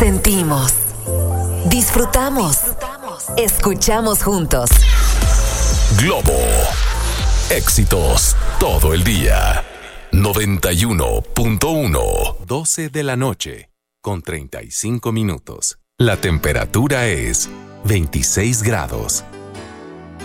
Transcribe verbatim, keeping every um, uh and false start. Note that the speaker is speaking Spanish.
Sentimos, disfrutamos, escuchamos juntos. Globo. Éxitos todo el día. noventa y uno punto uno. doce de la noche, con treinta y cinco minutos. La temperatura es veintiséis grados.